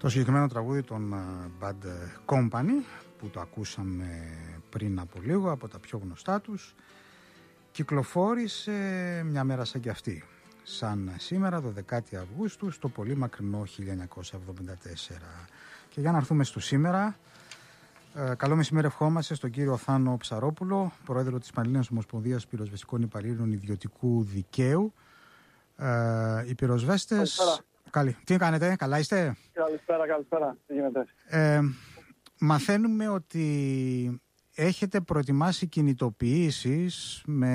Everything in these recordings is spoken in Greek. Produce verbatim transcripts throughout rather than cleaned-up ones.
Το συγκεκριμένο τραγούδι των Bad Company που το ακούσαμε πριν από λίγο, από τα πιο γνωστά τους, κυκλοφόρησε μια μέρα σαν και αυτή, σαν σήμερα δωδεκάτη Αυγούστου, στο πολύ μακρινό χίλια εννιακόσια εβδομήντα τέσσερα. Και για να έρθουμε στο σήμερα, ε, καλό μεσημέρι ευχόμαστε στον κύριο Θάνο Ψαρόπουλο, πρόεδρο της Πανελλήνιας Ομοσπονδίας Πυροσβεστικών Υπαλλήλων Ιδιωτικού Δικαίου. Ε, οι πυροσβέστες... Καλή. Τι κάνετε, καλά είστε? Καλησπέρα, καλησπέρα. Τι γίνεται? Ε, μαθαίνουμε ότι έχετε προετοιμάσει κινητοποιήσεις με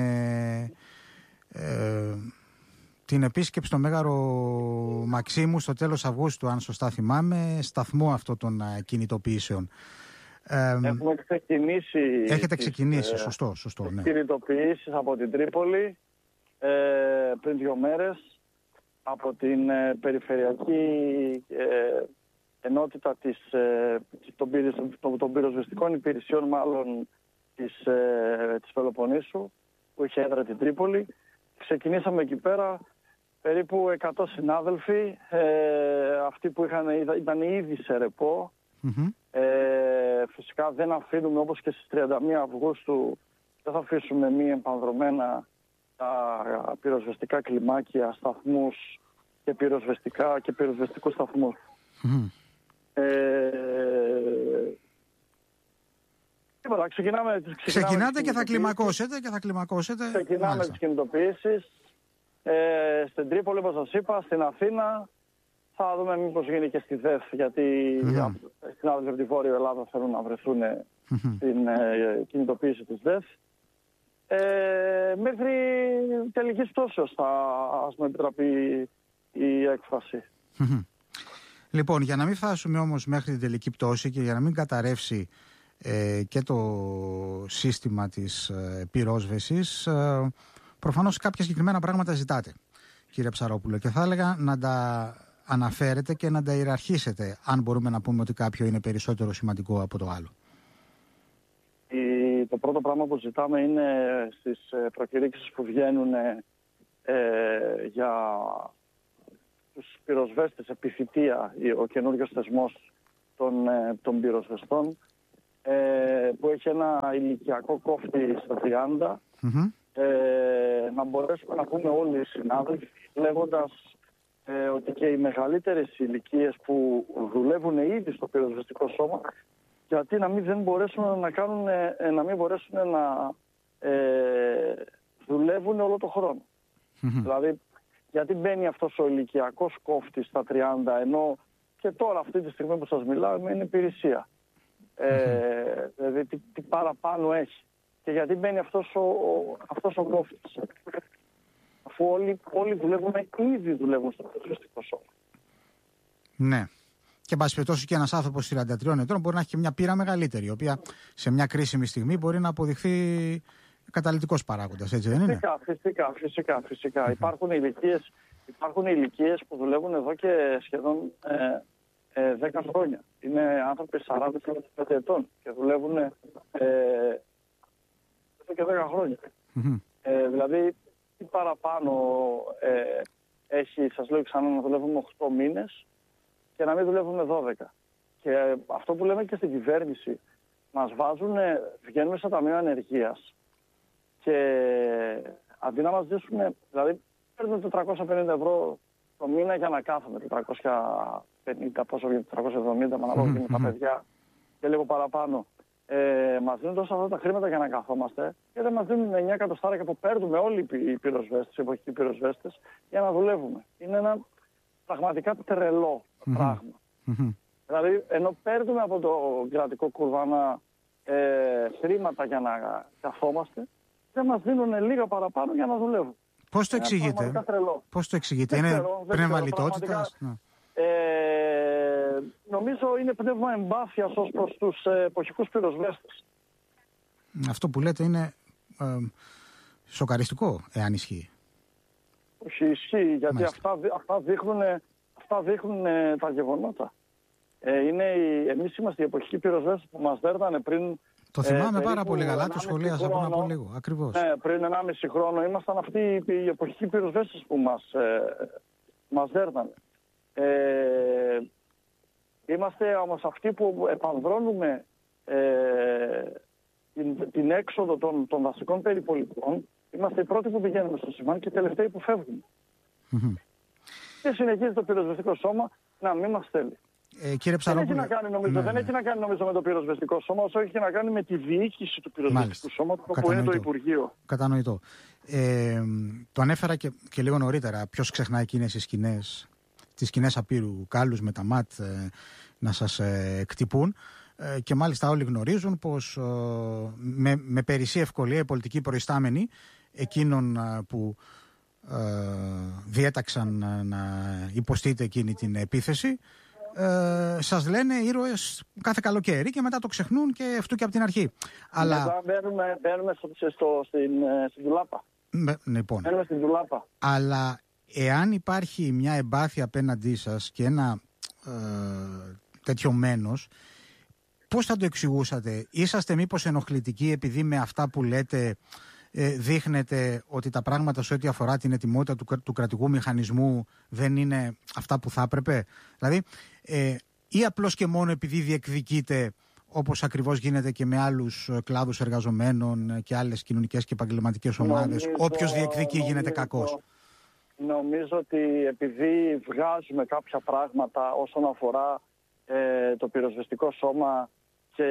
ε, την επίσκεψη στο Μέγαρο Μαξίμου στο τέλος Αυγούστου, αν σωστά θυμάμαι, σταθμό αυτό των κινητοποιήσεων. Ε, Έχουμε ξεκινήσει. Έχετε τις, ξεκινήσει, ε, σωστό, σωστό. τις Ναι. κινητοποιήσεις από την Τρίπολη ε, πριν δύο μέρες, από την ε, περιφερειακή ε, ενότητα της, ε, των, των, των πυροσβεστικών υπηρεσιών μάλλον της, ε, της Πελοποννήσου, που είχε έδρα την Τρίπολη. Ξεκινήσαμε εκεί πέρα περίπου εκατό συνάδελφοι, ε, αυτοί που είχαν, ήταν ήδη σε ρεπό. Mm-hmm. Ε, φυσικά δεν αφήνουμε, όπως και στις τριάντα μία Αυγούστου, δεν θα αφήσουμε μη επανδρομένα τα πυροσβεστικά κλιμάκια, σταθμούς και πυροσβεστικά και πυροσβεστικούς σταθμούς. Mm-hmm. Ε, Τίποτα, ξεκινάμε, ξεκινάμε Ξεκινάτε και θα κλιμακώσετε και θα κλιμακώσετε. Ξεκινάμε Μάλιστα. τις κινητοποιήσεις. Ε, στην Τρίπολη, όπως σας είπα, στην Αθήνα. Θα δούμε μήπως γίνει και στη ΔΕΘ, γιατί mm-hmm. οι συνάδελφοι από τη Βόρεια Ελλάδα θέλουν να βρεθούν mm-hmm. στην ε, κινητοποίηση της ΔΕΘ. Ε, μέχρι τελικής πτώσεως θα ας με επιτραπεί η έκφραση. Mm-hmm. Λοιπόν, για να μην φτάσουμε όμως μέχρι την τελική πτώση και για να μην καταρρεύσει ε, και το σύστημα της ε, πυρόσβεσης, ε, προφανώς κάποια συγκεκριμένα πράγματα ζητάτε, κύριε Ψαρόπουλο, και θα έλεγα να τα αναφέρετε και να τα ιεραρχήσετε, αν μπορούμε να πούμε ότι κάποιο είναι περισσότερο σημαντικό από το άλλο. Η, το πρώτο πράγμα που ζητάμε είναι στις προκηρύξεις που βγαίνουν ε, για τους πυροσβέστες επιθυτεία, ο καινούριος θεσμός των, ε, των πυροσβεστών, ε, που έχει ένα ηλικιακό κόφτη στα τριάντα, mm-hmm. ε, να μπορέσουμε να πούμε όλοι οι συνάδελφοι, λέγοντας ε, ότι και οι μεγαλύτερες ηλικίες που δουλεύουν ήδη στο πυροσβεστικό σώμα, γιατί να μην δεν μπορέσουν να κάνουν, ε, να μην μπορέσουν να ε, δουλεύουν όλο το χρόνο. Mm-hmm. Δηλαδή, γιατί μπαίνει αυτός ο ηλικιακός κόφτης στα τριάντα, ενώ και τώρα αυτή τη στιγμή που σας μιλάω είναι υπηρεσία. Mm-hmm. Ε, δηλαδή τι, τι παραπάνω έχει. Και γιατί μπαίνει αυτός ο, ο, αυτός ο κόφτης. Αφού όλοι, όλοι δουλεύουν, ήδη δουλεύουν στο πυροσβεστικό σώμα. Ναι. Και εν πάση περιπτώσει και ένας άνθρωπος τριάντα τριών ετών μπορεί να έχει και μια πείρα μεγαλύτερη, η οποία σε μια κρίσιμη στιγμή μπορεί να αποδειχθεί καταλυτικός παράγοντας, έτσι δεν είναι? Φυσικά, φυσικά, φυσικά, φυσικά. Mm-hmm. Υπάρχουν ηλικίες, υπάρχουν ηλικίες που δουλεύουν εδώ και σχεδόν ε, ε, δέκα χρόνια. Είναι άνθρωποι σαράντα με πενήντα ετών και δουλεύουν ε, εδώ και δέκα χρόνια. Mm-hmm. Ε, δηλαδή, τι παραπάνω ε, έχει, σας λέω ξανά, να δουλεύουμε οκτώ μήνες και να μην δουλεύουμε δώδεκα. Και ε, αυτό που λέμε και στην κυβέρνηση, μας βάζουν, ε, βγαίνουμε στα ταμεία ανεργίας. Και αντί να μας ζήσουμε, δηλαδή παίρνουμε τετρακόσια πενήντα ευρώ το μήνα για να κάθομαι, τετρακόσια πενήντα, πόσο για τετρακόσια εβδομήντα, με ανάλογα mm-hmm. τα παιδιά και λίγο παραπάνω. Ε, μας δίνουν τόσα αυτά τα χρήματα για να καθόμαστε και δεν μας δίνουν εννιά εκατοστάρια που παίρνουμε όλοι οι πυροσβέστες, οι εποχικοί πυροσβέστες, για να δουλεύουμε. Είναι ένα πραγματικά τρελό mm-hmm. πράγμα. Mm-hmm. Δηλαδή, ενώ παίρνουμε από το κρατικό κουρβάνα ε, χρήματα για να καθόμαστε, δεν μας δίνουν λίγα παραπάνω για να δουλεύουν. Πώς το εξηγείτε? Πώς το εξηγείτε? Είναι πνεύμα λιτότητας? Ε, νομίζω είναι πνεύμα εμπάθειας ως προς τους ε, εποχικούς πυροσβέστες. Αυτό που λέτε είναι ε, σοκαριστικό, εάν ισχύει. Όχι, ισχύει, γιατί αυτά, αυτά δείχνουν, αυτά δείχνουν ε, τα γεγονότα. Ε, είναι οι, εμείς είμαστε οι εποχικοί πυροσβέστες που μας δέρνανε πριν. Το θυμάμαι ε, πάρα πολύ καλά, το σχολίασα πριν από λίγο. Ακριβώς. Ναι, πριν ενάμιση χρόνο ήμασταν αυτοί οι εποχικοί πυροσβέστες που μας, ε, μας δέρνανε. Ε, Είμαστε όμως αυτοί που επανδρώνουμε ε, την, την έξοδο των, των δασικών περιπολικών. Είμαστε οι πρώτοι που πηγαίνουμε στο σημάδι και οι τελευταίοι που φεύγουμε. Mm-hmm. Και συνεχίζει το πυροσβεστικό σώμα να μην μας θέλει. Ε, κύριε Ψαρόπουλε, δεν, έχει να κάνει, νομίζω, ναι, δεν έχει να κάνει νομίζω με το πυροσβεστικό σώμα, όσο έχει να κάνει με τη διοίκηση του πυροσβεστικού σώματος που είναι το Υπουργείο. Κατανοητό. Ε, το ανέφερα και, και λίγο νωρίτερα. Ποιος ξεχνάει εκείνες οι σκηνές, τις σκηνές απείρου κάλους με τα ματ ε, να σας ε, κτυπούν. Ε, και μάλιστα όλοι γνωρίζουν πως ε, με, με περισσή ευκολία οι πολιτικοί προϊστάμενοι εκείνων ε, που ε, διέταξαν ε, να υποστείτε εκείνη την επίθεση, Ε, σας λένε ήρωες κάθε καλοκαίρι και μετά το ξεχνούν και αυτού και από την αρχή. Αλλά μετά μπαίνουμε, μπαίνουμε στο, στο, στην, στην ντουλάπα. Με, λοιπόν. Μπαίνουμε στην ντουλάπα. Αλλά εάν υπάρχει μια εμπάθεια απέναντί σας και ένα ε, τέτοιο μένος, πώς θα το εξηγούσατε? Είσαστε μήπως ενοχλητικοί επειδή με αυτά που λέτε ε, δείχνετε ότι τα πράγματα σε ό,τι αφορά την ετοιμότητα του, του κρατικού μηχανισμού δεν είναι αυτά που θα έπρεπε? Δηλαδή, ε, ή απλώς και μόνο επειδή διεκδικείτε, όπως ακριβώς γίνεται και με άλλους κλάδους εργαζομένων και άλλες κοινωνικές και επαγγελματικές ομάδες, νομίζω, όποιος διεκδικεί νομίζω, γίνεται κακός? Νομίζω ότι επειδή βγάζουμε κάποια πράγματα όσον αφορά ε, το πυροσβεστικό σώμα και,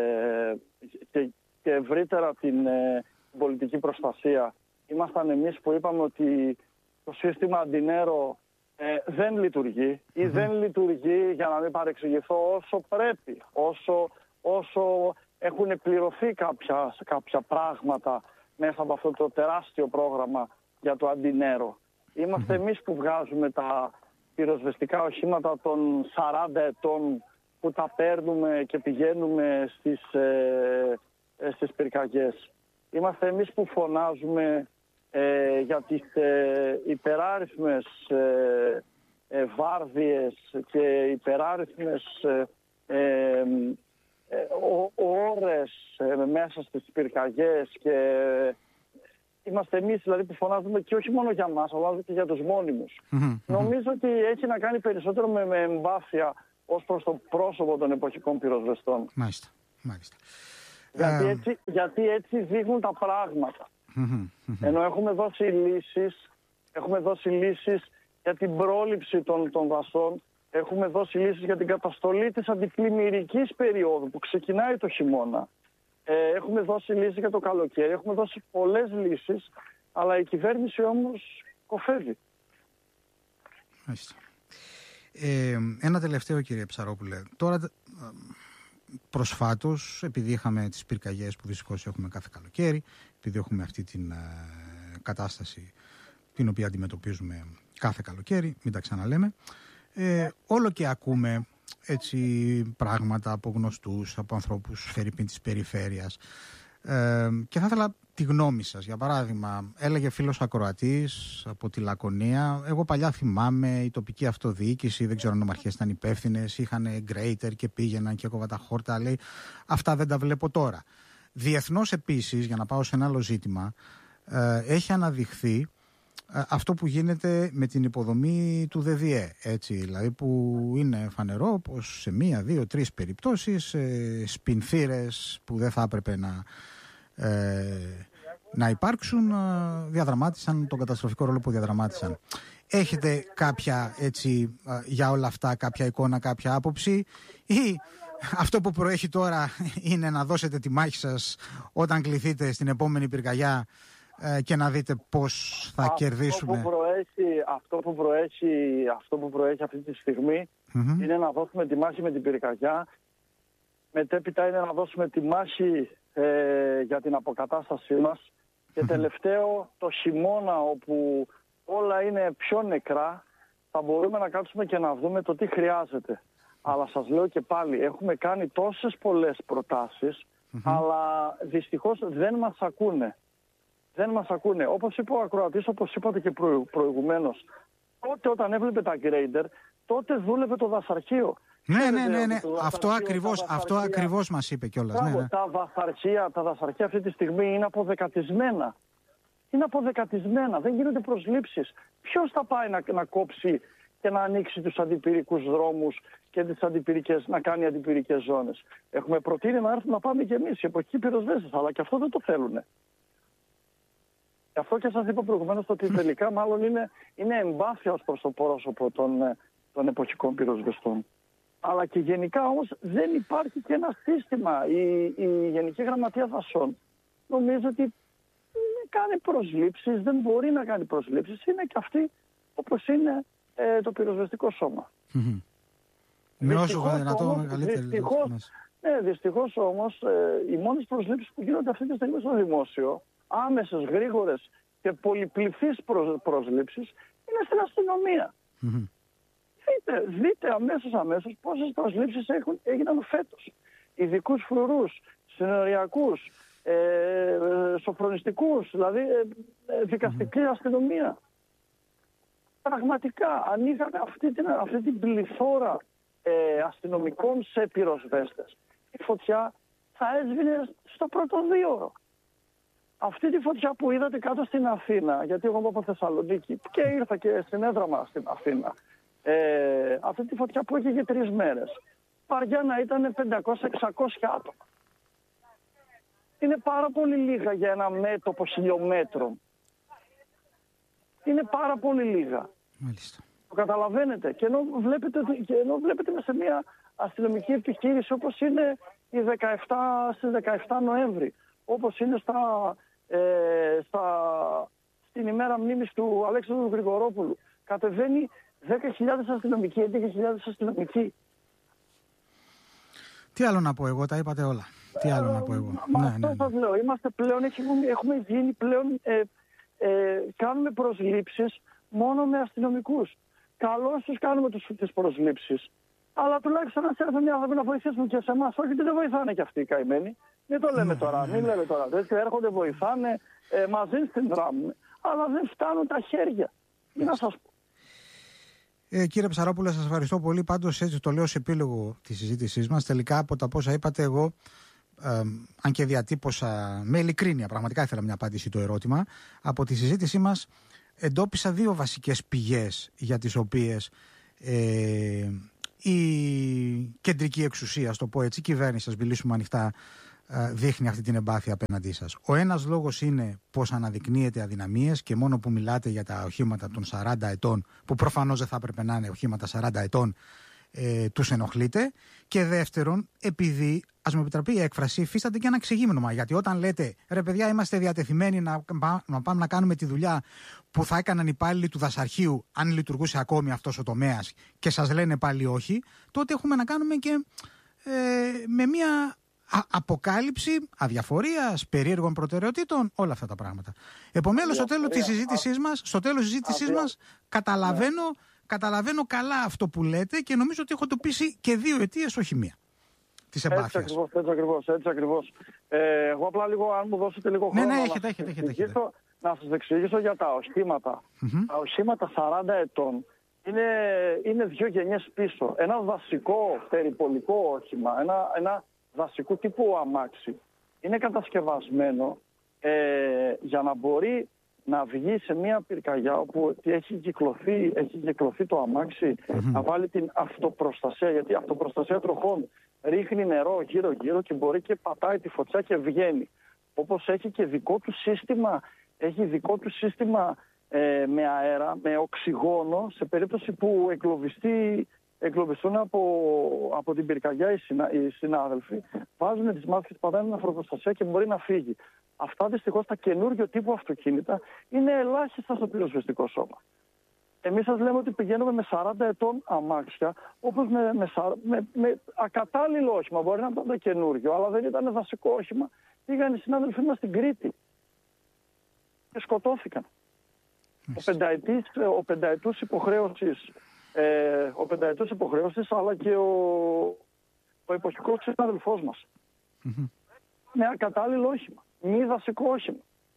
και, και ευρύτερα την ε, πολιτική προστασία, ήμασταν εμείς που είπαμε ότι το σύστημα αντινέρο ε, δεν λειτουργεί ή mm-hmm. δεν λειτουργεί, για να μην παρεξηγηθώ, όσο πρέπει, όσο, όσο έχουν πληρωθεί κάποια, κάποια πράγματα μέσα από αυτό το τεράστιο πρόγραμμα για το αντινέρο. Είμαστε mm-hmm. εμείς που βγάζουμε τα πυροσβεστικά οχήματα των σαράντα ετών που τα παίρνουμε και πηγαίνουμε στις, ε, ε, στις πυρκαγιές. Είμαστε εμείς που φωνάζουμε ε, για τις ε, υπεράριθμες ε, ε, βάρδιες και υπεράριθμες ε, ε, ε, ώρες ε, μέσα στις πυρκαγιές και είμαστε εμείς δηλαδή που φωνάζουμε και όχι μόνο για μας, αλλά και για τους μόνιμους. Mm-hmm. Νομίζω ότι έχει να κάνει περισσότερο με, με εμπάθεια ως προς το πρόσωπο των εποχικών πυροσβεστών. Μάλιστα, μάλιστα. Γιατί έτσι, γιατί έτσι δείχνουν τα πράγματα. Mm-hmm, mm-hmm. Ενώ έχουμε δώσει λύσεις, έχουμε δώσει λύσεις για την πρόληψη των, των δασών, έχουμε δώσει λύσεις για την καταστολή της αντιπλημμυρικής περίοδου που ξεκινάει το χειμώνα. Ε, έχουμε δώσει λύσεις για το καλοκαίρι, έχουμε δώσει πολλές λύσεις, αλλά η κυβέρνηση όμως κοφεύει. Μάλιστα. Ε, ένα τελευταίο, κύριε Ψαρόπουλε. Τώρα, προσφάτως, επειδή είχαμε τις πυρκαγιές που δυστυχώς έχουμε κάθε καλοκαίρι, επειδή έχουμε αυτή την ε, κατάσταση την οποία αντιμετωπίζουμε κάθε καλοκαίρι, μην τα ξαναλέμε, ε, όλο και ακούμε έτσι πράγματα από γνωστούς, από ανθρώπους φερειπίν της περιφέρειας. Ε, και θα ήθελα τη γνώμη σας. Για παράδειγμα, έλεγε φίλος ακροατής από τη Λακωνία, εγώ παλιά θυμάμαι η τοπική αυτοδιοίκηση, δεν ξέρω αν ομαρχίες ήταν υπεύθυνες, είχαν γκρέιτερ και πήγαιναν και έκοβα τα χόρτα, λέει, αυτά δεν τα βλέπω τώρα. Διεθνώς επίσης, για να πάω σε ένα άλλο ζήτημα, ε, έχει αναδειχθεί αυτό που γίνεται με την υποδομή του ΔΔΕ, έτσι, δηλαδή που είναι φανερό πως σε μία, δύο, τρεις περιπτώσεις ε, σπινθήρες που δεν θα έπρεπε να, ε, να υπάρξουν ε, διαδραμάτισαν τον καταστροφικό ρόλο που διαδραμάτισαν. Έχετε κάποια έτσι ε, για όλα αυτά κάποια εικόνα, κάποια άποψη, ή αυτό που προέχει τώρα είναι να δώσετε τη μάχη σας όταν κληθείτε στην επόμενη πυρκαγιά και να δείτε πώς θα αυτό κερδίσουμε? Που προέχει, αυτό, που προέχει, αυτό που προέχει αυτή τη στιγμή mm-hmm. είναι να δώσουμε τη μάχη με την πυρκαγιά. Μετέπειτα είναι να δώσουμε τη μάχη ε, για την αποκατάστασή μας. Και mm-hmm. τελευταίο, το χειμώνα όπου όλα είναι πιο νεκρά, θα μπορούμε να κάτσουμε και να δούμε το τι χρειάζεται. Αλλά σας λέω και πάλι, έχουμε κάνει τόσες πολλές προτάσεις, mm-hmm. αλλά δυστυχώς δεν μας ακούνε. Δεν μας ακούνε. Όπως είπε ο ακροατής, όπως είπατε και προ, προηγουμένως, τότε όταν έβλεπε τα γκρέιντερ, τότε δούλευε το δασαρχείο. Ναι, ναι, ναι, ναι. Αυτό ακριβώς, αυτό ακριβώς μας είπε κιόλας. Ναι, ναι. Τα δασαρχεία, τα δασαρχεία αυτή τη στιγμή είναι αποδεκατισμένα. Είναι αποδεκατισμένα, δεν γίνονται προσλήψεις. Ποιος θα πάει να, να κόψει και να ανοίξει τους αντιπυρικούς δρόμους και τις αντιπυρικές, να κάνει αντιπυρικές ζώνες. Έχουμε προτείνει να έρθουμε να πάμε και εμείς οι εποχικοί πυροσβέστες, αλλά και αυτό δεν το θέλουν. Γι' αυτό και σας είπα προηγουμένως ότι τελικά μάλλον είναι, είναι εμπάθεια ως προς το πρόσωπο των, των εποχικών πυροσβεστών. Αλλά και γενικά όμως δεν υπάρχει και ένα σύστημα. Η, η Γενική Γραμματεία Δασών νομίζω ότι δεν κάνει προσλήψεις, δεν μπορεί να κάνει προσλήψεις. Είναι και αυτή όπως είναι ε, το πυροσβεστικό σώμα. Mm-hmm. Με όσο δυνατό μεγαλύτερη. Δυστυχώς, ναι, δυστυχώς όμως ε, οι μόνες προσλήψεις που γίνονται αυτή τη στιγμή στο δημόσιο, άμεσες, γρήγορες και πολυπληθείς προσλήψεις, είναι στην αστυνομία. Mm-hmm. Δείτε, δείτε αμέσως αμέσως πόσες προσλήψεις έχουν, έγιναν φέτος. Ειδικούς φρουρούς, συνοριακούς, ε, σοφρονιστικούς, δηλαδή ε, δικαστική mm-hmm. αστυνομία. Πραγματικά, αν είχαμε αυτή την, αυτή την πληθώρα ε, αστυνομικών σε πυροσβέστες, η φωτιά θα έσβηνε στο πρώτο δίωρο. Αυτή τη φωτιά που είδατε κάτω στην Αθήνα, γιατί εγώ είμαι από Θεσσαλονίκη και ήρθα και στην έδρα μας στην Αθήνα, ε, αυτή τη φωτιά που είχε τρεις μέρες, βαριά να ήταν πεντακόσια με εξακόσια άτομα. Είναι πάρα πολύ λίγα για ένα μέτωπο χιλιόμετρων. Είναι πάρα πολύ λίγα. Μάλιστα. Το καταλαβαίνετε. Και ενώ βλέπετε, και ενώ βλέπετε σε μια αστυνομική επιχείρηση όπως είναι η δεκαεφτά, στις δεκαεφτά Νοέμβρη, όπως είναι στα, ε, στα, στην ημέρα μνήμης του Αλέξανδρου Γρηγορόπουλου, κατεβαίνει δέκα χιλιάδες αστυνομικοί, έντεκα χιλιάδες αστυνομικοί. Τι άλλο να πω εγώ, τα είπατε όλα. Τι άλλο να πω εγώ. Μα ναι, αυτό ναι, ναι. σας λέω. Είμαστε πλέον, έχουμε, έχουμε γίνει πλέον, ε, ε, κάνουμε προσλήψεις μόνο με αστυνομικούς. Καλώς τους κάνουμε τους, τις προσλήψεις. Αλλά τουλάχιστον να έρθουν οι άνθρωποι να βοηθήσουν και σε εμάς. Όχι ότι δεν βοηθάνε και αυτοί οι καημένοι. Μην το λέμε τώρα, μην λέμε τώρα. Έτσι έρχονται, βοηθάνε, ε, μαζί συνδράμουν. Αλλά δεν φτάνουν τα χέρια. Τι να σας πω. Ε, κύριε Ψαρόπουλε, σας ευχαριστώ πολύ. Πάντως, έτσι το λέω σε επίλογο της συζήτησής μας. Τελικά, από τα πόσα είπατε, εγώ, ε, αν και διατύπωσα με ειλικρίνεια, πραγματικά ήθελα μια απάντηση το ερώτημα, από τη συζήτησή μας εντόπισα δύο βασικές πηγές για τις οποίες ε, η κεντρική εξουσία, στο πω έτσι, η κυβέρνηση, σας μιλήσουμε ανοιχτά, δείχνει αυτή την εμπάθεια απέναντί σας. Ο ένας λόγος είναι πως αναδεικνύεται αδυναμίες και μόνο που μιλάτε για τα οχήματα των σαράντα ετών, που προφανώς δεν θα έπρεπε να είναι οχήματα σαράντα ετών, ε, τους ενοχλείτε. Και δεύτερον, επειδή, ας μου επιτραπεί η έκφραση, υφίσταται και ένα ξεγύμνομα. Γιατί όταν λέτε, ρε παιδιά, είμαστε διατεθειμένοι να, να πάμε να κάνουμε τη δουλειά που θα έκαναν οι υπάλληλοι του δασαρχείου, αν λειτουργούσε ακόμη αυτός ο τομέας, και σας λένε πάλι όχι, τότε έχουμε να κάνουμε και ε, με μια αποκάλυψη αδιαφορίας, περίεργων προτεραιοτήτων, όλα αυτά τα πράγματα. Επομένως, στο τέλος της συζήτησής μας, στο τέλος της συζήτησής μας καταλαβαίνω, καταλαβαίνω καλά αυτό που λέτε και νομίζω ότι έχω τοπίσει και δύο αιτίες, όχι μία, της εμπάθειας. Έτσι ακριβώς, έτσι ακριβώς, έτσι ακριβώς. Ε, εγώ απλά λίγο, αν μου δώσετε λίγο χρόνο, ναι, ναι, να, έχετε, έχετε, έχετε, έχετε. να σας εξηγήσω για τα οχήματα. Mm-hmm. Τα οχήματα σαράντα ετών είναι, είναι δύο γενιές πίσω. Ένα βασικό περιπολικό όχημα, ένα, ένα δασικού τύπου αμάξι, είναι κατασκευασμένο ε, για να μπορεί να βγει σε μια πυρκαγιά όπου έχει κυκλωθεί, έχει κυκλωθεί το αμάξι, mm-hmm. να βάλει την αυτοπροστασία, γιατί η αυτοπροστασία τροχών ρίχνει νερό γύρω-γύρω και μπορεί και πατάει τη φωτιά και βγαίνει. Όπως έχει και δικό του σύστημα, έχει δικό του σύστημα ε, με αέρα, με οξυγόνο, σε περίπτωση που εγκλωβιστεί εγκλωβιστούν από, από την πυρκαγιά οι, συνα, οι συνάδελφοι, βάζουν τις μάσκες, πατάνε την αυτοπροστασία και μπορεί να φύγει. Αυτά δυστυχώς τα καινούργιο τύπου αυτοκίνητα είναι ελάχιστα στο πυροσβεστικό σώμα. Εμείς σας λέμε ότι πηγαίνουμε με σαράντα ετών αμάξια, όπως με, με, με, με ακατάλληλο όχημα. Μπορεί να ήταν το καινούργιο, αλλά δεν ήταν δασικό όχημα. Πήγαν οι συνάδελφοί μας στην Κρήτη και σκοτώθηκαν. Ο πενταετής, ο πενταετούς υποχρέωσης Ε, ο πενταετούς υποχρέωσης, αλλά και ο, ο εποχικός συνάδελφός μας. Mm-hmm. Με ακατάλληλο όχημα. Μη δασικό όχημα.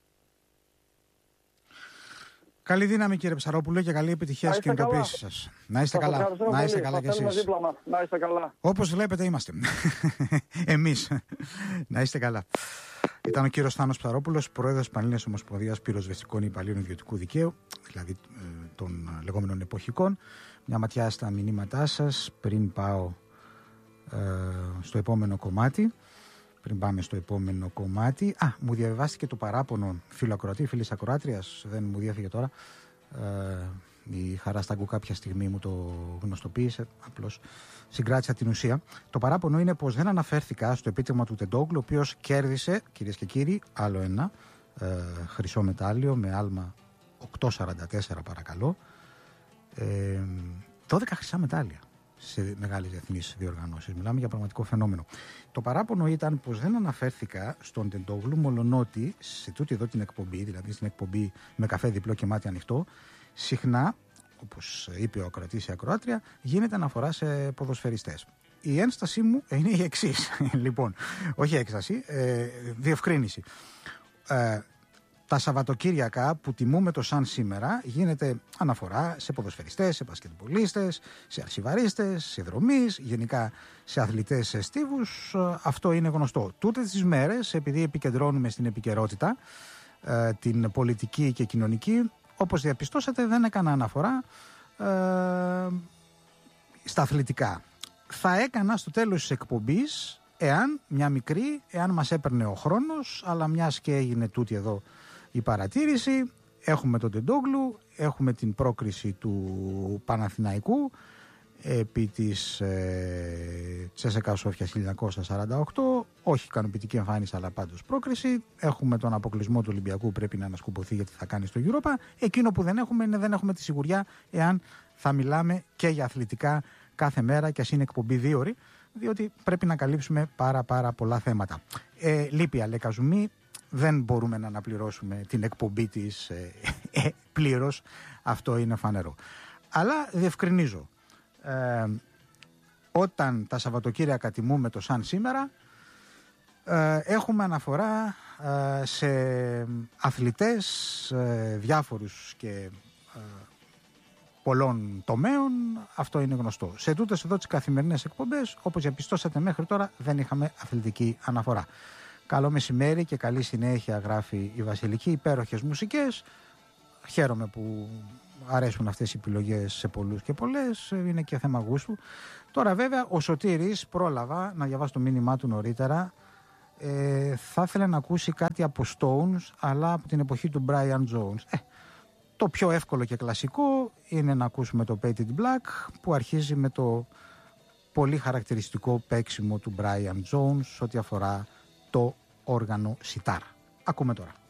Καλή δύναμη, κύριε Ψαρόπουλε, και καλή επιτυχία στις κινητοποίησεις σας. Να είστε καλά. Να είστε καλά κι εσείς. Να είστε καλά. Όπως βλέπετε είμαστε. Εμείς. Να είστε καλά. Ήταν ο κύριος Θάνος Ψαρόπουλος, πρόεδρος της Πανελλήνιας Ομοσπονδίας Πυροσβεστικών Υπαλλήλων Ιδιωτικού Δικαίου, δηλαδή των λεγόμενων εποχικών. Μια ματιά στα μηνύματά σας πριν πάω ε, στο επόμενο κομμάτι. Πριν πάμε στο επόμενο κομμάτι. Α, μου διαβιβάστηκε το παράπονο φίλο ακροατή, φίλης ακροάτριας, δεν μου διέφυγε τώρα. Ε, η Χαρά Σταγκού κάποια στιγμή μου το γνωστοποίησε, απλώς συγκράτησα την ουσία. Το παράπονο είναι πως δεν αναφέρθηκα στο επίτευγμα του Τεντόγλου, ο οποίος κέρδισε, κυρίες και κύριοι, άλλο ένα ε, χρυσό μετάλλιο με άλμα οκτώ σαράντα τέσσερα, παρακαλώ. Ε, δώδεκα χρυσά μετάλλια σε μεγάλες διεθνείς διοργανώσεις. Μιλάμε για πραγματικό φαινόμενο. Το παράπονο ήταν πως δεν αναφέρθηκα στον Τεντόγλου, μολονότι σε τούτη εδώ την εκπομπή, δηλαδή στην εκπομπή με καφέ διπλό και μάτι ανοιχτό, συχνά, όπως είπε ο ακροατής ή ακροάτρια, γίνεται αναφορά σε ποδοσφαιριστές. Η ένστασή μου είναι η εξής. Λοιπόν, όχι έκσταση, ε, διευκρίνηση. Ε, Τα Σαββατοκύριακα που τιμούμε το σαν σήμερα γίνεται αναφορά σε ποδοσφαιριστές, σε μπασκετμπολίστες, σε αρσιβαρίστες, σε δρομείς, γενικά σε αθλητές, σε στίβους. Αυτό είναι γνωστό. Τούτες τις μέρες, επειδή επικεντρώνουμε στην επικαιρότητα, ε, την πολιτική και κοινωνική, όπως διαπιστώσατε δεν έκανα αναφορά ε, στα αθλητικά. Θα έκανα στο τέλος της εκπομπής, εάν μια μικρή, εάν μας έπαιρνε ο χρόνος, αλλά μιας και έγινε τούτη εδώ η παρατήρηση, έχουμε τον Τεντόγλου, έχουμε την πρόκριση του Παναθηναϊκού επί της ε, Τσέσεκα Σόφια χίλια εννιακόσια σαράντα οκτώ, όχι ικανοποιητική εμφάνιση αλλά πάντως πρόκριση. Έχουμε τον αποκλεισμό του Ολυμπιακού, πρέπει να ανασκουμποθεί γιατί θα κάνει στο Europa. Εκείνο που δεν έχουμε είναι δεν έχουμε τη σιγουριά εάν θα μιλάμε και για αθλητικά κάθε μέρα και ας είναι εκπομπή δύο ώρες, διότι πρέπει να καλύψουμε πάρα πάρα πολλά θέματα. Ε, λείπει η Αλέκα Ζουμί. Δεν μπορούμε να αναπληρώσουμε την εκπομπή της ε, ε, πλήρως, αυτό είναι φανερό. Αλλά διευκρινίζω, ε, όταν τα Σαββατοκύριακα τιμούμε το σαν σήμερα, ε, έχουμε αναφορά ε, σε αθλητές ε, διάφορους και ε, πολλών τομέων, αυτό είναι γνωστό. Σε τούτες εδώ τις καθημερινές εκπομπές, όπως διαπιστώσατε μέχρι τώρα, δεν είχαμε αθλητική αναφορά. Καλό μεσημέρι και καλή συνέχεια, γράφει η Βασιλική. Υπέροχες μουσικές. Χαίρομαι που αρέσουν αυτές οι επιλογές σε πολλούς και πολλές. Είναι και θέμα γούστου. Τώρα βέβαια ο Σωτήρης, πρόλαβα να διαβάσω το μήνυμά του νωρίτερα, ε, θα ήθελε να ακούσει κάτι από Stones, αλλά από την εποχή του Brian Jones. Ε, το πιο εύκολο και κλασικό είναι να ακούσουμε το Painted Black, που αρχίζει με το πολύ χαρακτηριστικό παίξιμο του Brian Jones ό,τι αφορά το όργανο σιτάρ. Ακούμε τώρα.